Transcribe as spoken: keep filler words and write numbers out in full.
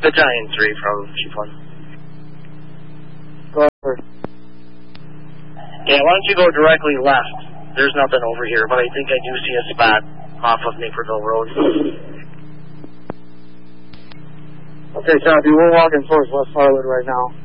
Battalion three from Chief one. Go over. Yeah, why don't you go directly left? There's nothing over here, but I think I do see a spot off of Naperville Road. Okay, copy. We're walking towards West Harwood right now.